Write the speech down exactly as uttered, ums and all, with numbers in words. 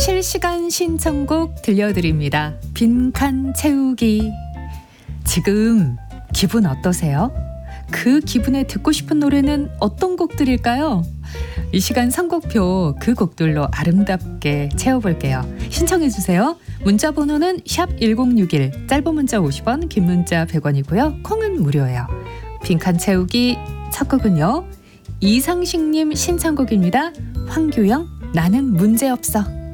실시간 신청곡 들려드립니다. 빈칸 채우기. 지금 기분 어떠세요? 그 기분에 듣고 싶은 노래는 어떤 곡들일까요? 이 시간 선곡표 그 곡들로 아름답게 채워볼게요. 신청해주세요. 문자 번호는 샵 일공육일, 짧은 문자 오십 원, 긴 문자 백 원이고요. 콩은 무료예요. 빈칸 채우기 첫 곡은요, 이상식님 신청곡입니다. 황규영, 나는 문제없어.